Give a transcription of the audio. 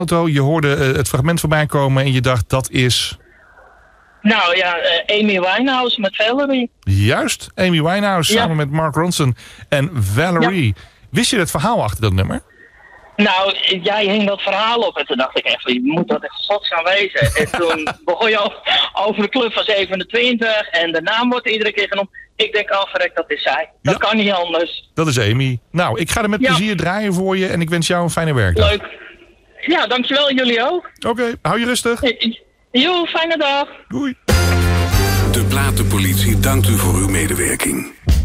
auto. Je hoorde het fragment voorbij komen en je dacht dat is... Nou ja, Amy Winehouse met Valerie. Juist, Amy Winehouse samen met Mark Ronson en Valerie. Ja. Wist je het verhaal achter dat nummer? Nou, jij hing dat verhaal op en toen dacht ik echt, wie moet dat in godsnaam wezen? En toen begon je over de club van 27 en de naam wordt iedere keer genoemd. Ik denk, verrek, dat is zij. Dat kan niet anders. Dat is Amy. Nou, ik ga er met plezier draaien voor je en ik wens jou een fijne werkdag. Leuk. Ja, dankjewel. Jullie ook. Oké, hou je rustig. Jo, fijne dag. Doei. De Platenpolitie dankt u voor uw medewerking.